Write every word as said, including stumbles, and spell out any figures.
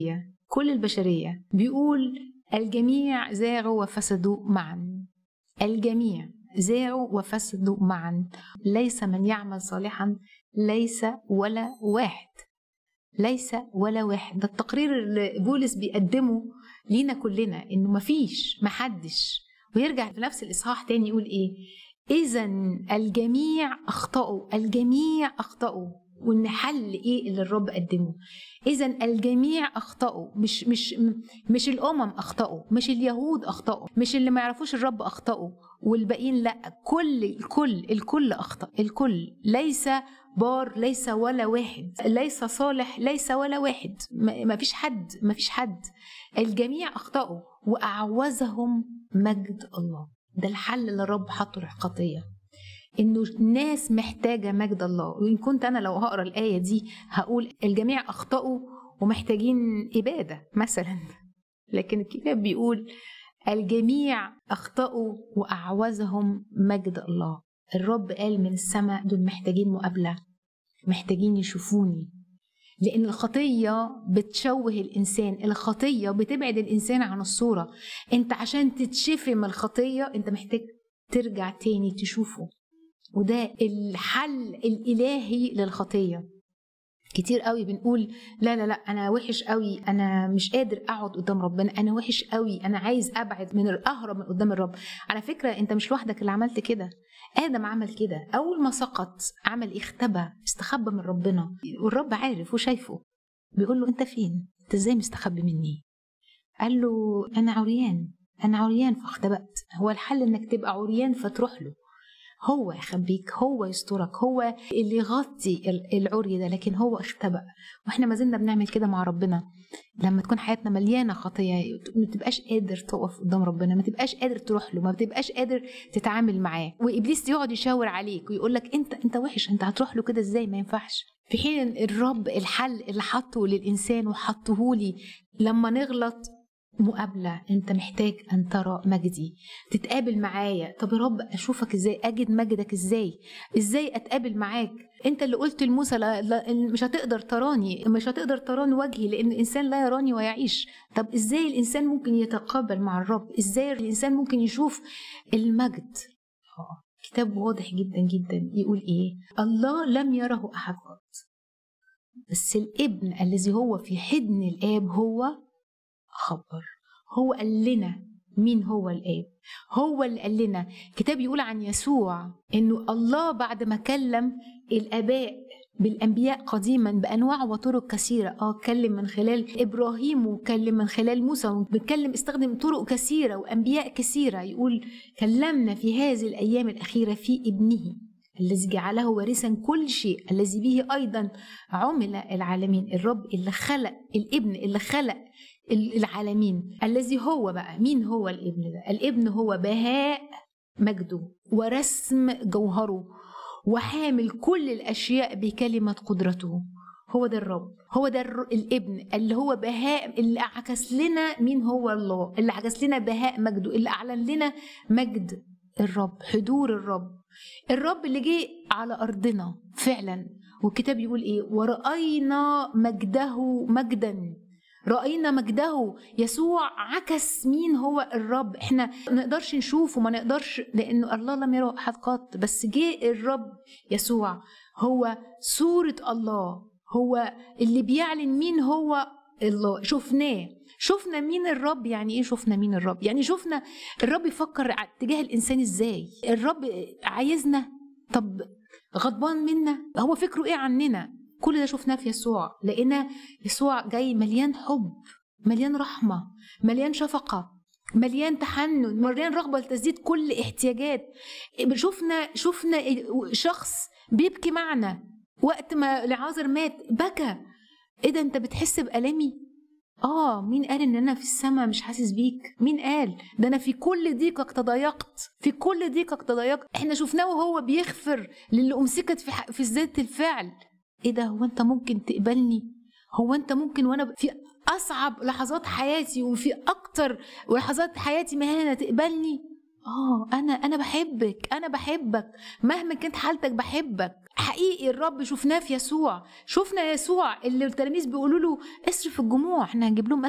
كل البشرية. بيقول الجميع زاغوا وفسدوا معا، الجميع زاغوا وفسدوا معا، ليس من يعمل صالحا، ليس ولا واحد، ليس ولا واحد. ده التقرير اللي بولس بيقدمه لينا كلنا، انه مفيش محدش. ويرجع في نفس الإصحاح تاني يقول ايه؟ إذن الجميع أخطأوا، الجميع أخطأوا. وإن حل إيه اللي الرب قدمه؟ إذن الجميع أخطأوا، مش مش مش الأمم أخطأوا، مش اليهود أخطأوا، مش اللي ما يعرفوش الرب أخطأوا والباقيين لا، كل الكل الكل أخطأ، الكل. ليس بار، ليس ولا واحد، ليس صالح، ليس ولا واحد، ما فيش حد، ما فيش حد. الجميع أخطأوا وأعوزهم مجد الله. ده الحل اللي الرب حطه للخطية، إنه الناس محتاجة مجد الله. وإن كنت أنا لو هقرأ الآية دي هقول الجميع أخطأوا ومحتاجين إبادة مثلا، لكن الكتاب بيقول الجميع أخطأوا وأعوزهم مجد الله. الرب قال من السماء دول محتاجين مقابلة، محتاجين يشوفوني، لأن الخطية بتشوه الإنسان، الخطية بتبعد الإنسان عن الصورة. أنت عشان تتشفي من الخطية أنت محتاج ترجع تاني تشوفه، وده الحل الإلهي للخطية. كتير قوي بنقول لا لا لا أنا وحش قوي، أنا مش قادر أقعد قدام ربنا، أنا وحش قوي، أنا عايز أبعد من الأهرب من قدام الرب. على فكرة أنت مش لوحدك اللي عملت كده، آدم عمل كده. أول ما سقط عمل اختبى، استخبى من ربنا، والرب عارف وشايفه. بيقول له أنت فين؟ أنت إزاي مستخبي مني؟ قال له أنا عريان، أنا عريان فاختبأت. هو الحل إنك تبقى عريان فتروح له، هو يخبيك، هو يسترك، هو اللي يغطي العري ده، لكن هو اختبأ. واحنا ما زلنا بنعمل كده مع ربنا. لما تكون حياتنا مليانه خطيه ما تبقاش قادر تقف قدام ربنا، ما تبقاش قادر تروح له، ما تبقاش قادر تتعامل معاه، وابليس يقعد يشاور عليك ويقول لك انت انت وحش، انت هتروح له كده ازاي؟ ما ينفعش. في حين الرب الحل اللي حطه للانسان وحطه لي لما نغلط مقابلة. انت محتاج ان ترى مجدي، تتقابل معايا. طب يا رب اشوفك ازاي؟ اجد مجدك ازاي؟ ازاي اتقابل معاك؟ انت اللي قلت لموسى لا لا مش هتقدر تراني، مش هتقدر تراني وجهي لان الانسان لا يراني ويعيش. طب ازاي الانسان ممكن يتقابل مع الرب؟ ازاي الانسان ممكن يشوف المجد؟ اه كتاب واضح جدا جدا يقول ايه؟ الله لم يره احد قط، بس الابن الذي هو في حضن الاب هو خبر. هو قال لنا مين هو الآب، هو اللي قال لنا. كتاب يقول عن يسوع إنه الله بعد ما كلم الآباء بالأنبياء قديما بأنواع وطرق كثيرة، آه كلم من خلال إبراهيم وكلم من خلال موسى، وبيتكلم استخدم طرق كثيرة وأنبياء كثيرة. يقول كلمنا في هذه الأيام الأخيرة في ابنه الذي جعله وارثا كل شيء، الذي به أيضا عمل العالمين. الرب اللي خلق، الابن اللي خلق العالمين، الذي هو بقى مين هو الابن ده؟ الابن هو بهاء مجده ورسم جوهره وحامل كل الأشياء بكلمة قدرته. هو ده الرب، هو ده الابن اللي هو بهاء، اللي عكس لنا مين هو الله، اللي عكس لنا بهاء مجده، اللي أعلن لنا مجد الرب، حضور الرب، الرب اللي جه على أرضنا فعلا. والكتاب يقول إيه؟ ورأينا مجده مجدا، رأينا مجده. يسوع عكس مين هو الرب. احنا ما نقدرش نشوفه، ما نقدرش، لأنه الله لم يره أحد قط، بس جه الرب يسوع هو صورة الله، هو اللي بيعلن مين هو الله. شفناه، شفنا مين الرب. يعني ايه شفنا مين الرب؟ يعني شفنا الرب يفكر تجاه الإنسان ازاي، الرب عايزنا، طب غضبان منا، هو فكره ايه عننا. كل ده شفناه في يسوع، لقينا يسوع جاي مليان حب، مليان رحمة، مليان شفقة، مليان تحنن، مليان رغبة لتسديد كل احتياجات. شفنا شفنا شخص بيبكي معنا وقت ما لعازر مات، بكى. ايه ده؟ انت بتحس بألمي؟ اه مين قال ان انا في السماء مش حاسس بيك؟ مين قال؟ ده انا في كل ضيقك تضايقت، في كل ضيقك تضايقت. احنا شفناه وهو بيغفر للي امسكت في ح... في ذات الفعل. ايه ده؟ هو انت ممكن تقبلني؟ هو انت ممكن وانا في اصعب لحظات حياتي وفي اكتر لحظات حياتي مهانة تقبلني؟ اه انا انا بحبك، انا بحبك مهما كانت حالتك، بحبك حقيقي. الرب شفناه في يسوع، شفنا يسوع اللي التلاميذ بيقولوا له اصرف الجموع، احنا هنجيب لهم